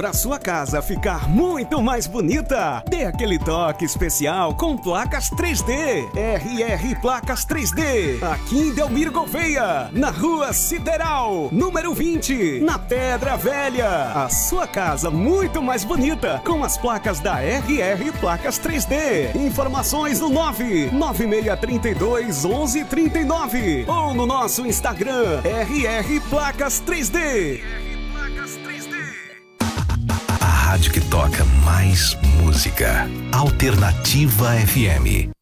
para sua casa ficar muito mais bonita, dê aquele toque especial com placas 3D. RR Placas 3D, aqui em Delmiro Gouveia, na Rua Sideral, número 20, na Pedra Velha. A sua casa muito mais bonita com as placas da RR Placas 3D. Informações no 99632 1139 ou no nosso Instagram RR Placas 3D. A rádio que toca mais música. Alternativa FM.